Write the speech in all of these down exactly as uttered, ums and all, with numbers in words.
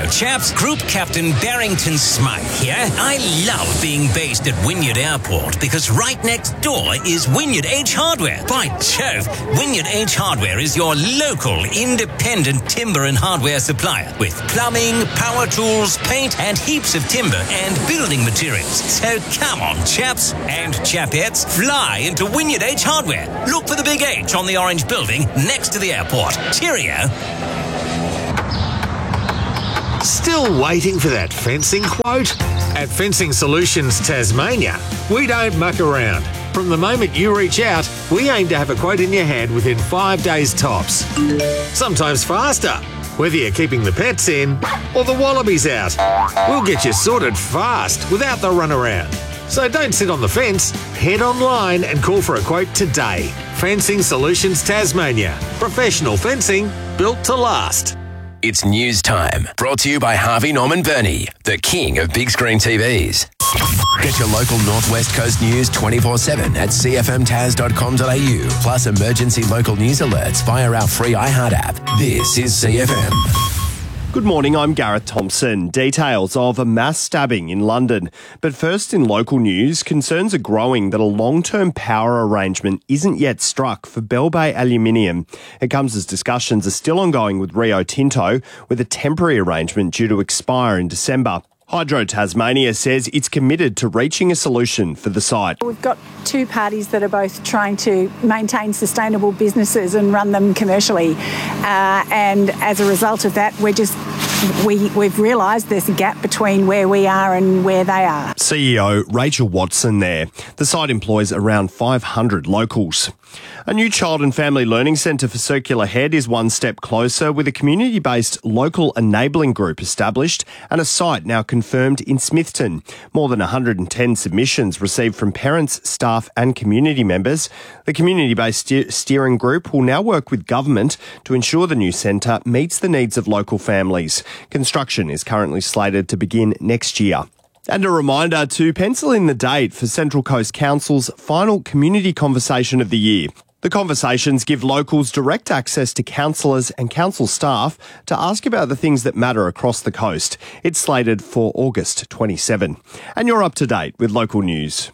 chaps. Group Captain Barrington Smythe here. I love being based at Wynyard Airport because right next door is Wynyard H Hardware. By Jove, Wynyard H Hardware is your local independent timber and hardware supplier with plumbing, power tools, paint and heaps of timber and building materials. So come on, chaps and chapettes, fly into Wynyard H Hardware. Look for the big H on the orange building next to the airport. Cheerio. Still waiting for that fencing quote? At Fencing Solutions Tasmania, we don't muck around. From the moment you reach out, we aim to have a quote in your hand within five days tops. Sometimes faster, whether you're keeping the pets in or the wallabies out. We'll get you sorted fast without the runaround. So don't sit on the fence, head online and call for a quote today. Fencing Solutions Tasmania. Professional fencing built to last. It's news time. Brought to you by Harvey Norman Burney, the king of big screen T Vs. Get your local Northwest Coast news twenty-four seven at c f m tas dot com dot a u, plus emergency local news alerts via our free iHeart app. This is C F M. Good morning, I'm Gareth Thompson. Details of a mass stabbing in London. But first, in local news, concerns are growing that a long-term power arrangement isn't yet struck for Bell Bay Aluminium. It comes as discussions are still ongoing with Rio Tinto, with a temporary arrangement due to expire in December. Hydro Tasmania says it's committed to reaching a solution for the site. We've got two parties that are both trying to maintain sustainable businesses and run them commercially. Uh, and as a result of that, we're just we, we've realised there's a gap between where we are and where they are. C E O Rachel Watson there. The site employs around five hundred locals. A new child and family learning centre for Circular Head is one step closer, with a community-based local enabling group established and a site now confirmed in Smithton. More than one hundred ten submissions received from parents, staff and community members. The community-based ste- steering group will now work with government to ensure the new centre meets the needs of local families. Construction is currently slated to begin next year. And a reminder to pencil in the date for Central Coast Council's final community conversation of the year. The conversations give locals direct access to councillors and council staff to ask about the things that matter across the coast. It's slated for August twenty-seventh. And you're up to date with local news.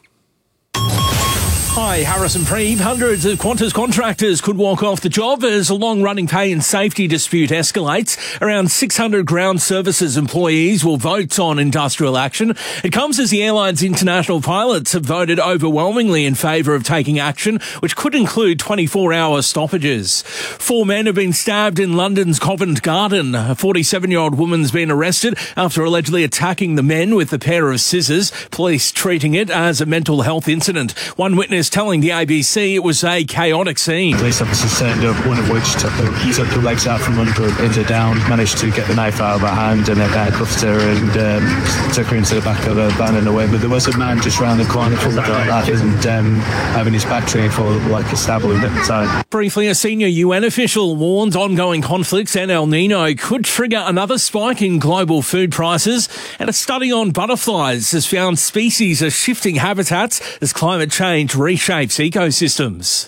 Hi, Harrison Preeve. Hundreds of Qantas contractors could walk off the job as a long-running pay and safety dispute escalates. Around six hundred ground services employees will vote on industrial action. It comes as the airline's international pilots have voted overwhelmingly in favour of taking action, which could include twenty-four hour stoppages. Four men have been stabbed in London's Covent Garden. A forty-seven-year-old woman's been arrested after allegedly attacking the men with a pair of scissors, police treating it as a mental health incident. One witness telling the A B C it was a chaotic scene. Police officers turned up, one of which took the, took the legs out from under her, into down, managed to get the knife out of her hand and then cuffed her and um, took her into the back of a van and away. But there was a man just round the corner from like that and um, having his back trained for like a stab wound at the time. Briefly, a senior U N official warns ongoing conflicts and El Nino could trigger another spike in global food prices, and a study on butterflies has found species are shifting habitats as climate change reshapes ecosystems.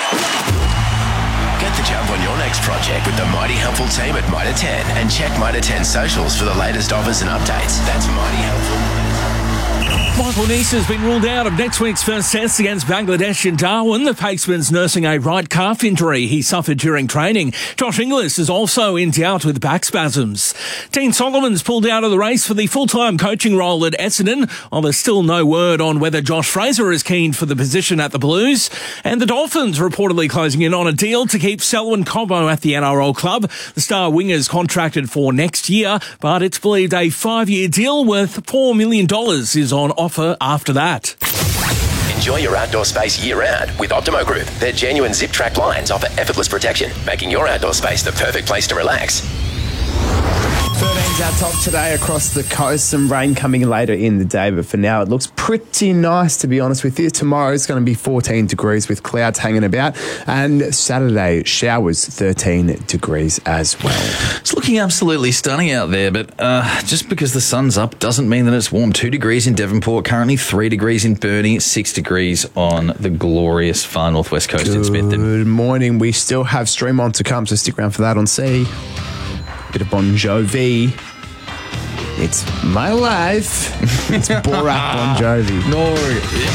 Get the jump on your next project with the Mighty Helpful team at Mitre ten and check Mitre ten socials for the latest offers and updates. That's Mighty Helpful. Michael Neese has been ruled out of next week's first test against Bangladesh in Darwin. The paceman's nursing a right calf injury he suffered during training. Josh Inglis is also in doubt with back spasms. Dean Solomon's pulled out of the race for the full-time coaching role at Essendon, while there's still no word on whether Josh Fraser is keen for the position at the Blues. And the Dolphins reportedly closing in on a deal to keep Selwyn Cobbo at the N R L club. The star winger's contracted for next year, but it's believed a five-year deal worth four million dollars is on offer after that. Enjoy your outdoor space year-round with Optimo Group. Their genuine zip-track blinds offer effortless protection, making your outdoor space the perfect place to relax. thirteen's our top today across the coast. Some rain coming later in the day, but for now it looks pretty nice, to be honest with you. Tomorrow it's going to be fourteen degrees with clouds hanging about, and Saturday showers thirteen degrees as well. It's looking absolutely stunning out there, but uh, just because the sun's up doesn't mean that it's warm. Two degrees in Devonport, currently three degrees in Burnie, six degrees on the glorious far northwest coast Good in Smithton. Good morning. We still have Stream On to come, so stick around for that on C. Bit of Bon Jovi. It's my life. It's Borat Bon Jovi. No.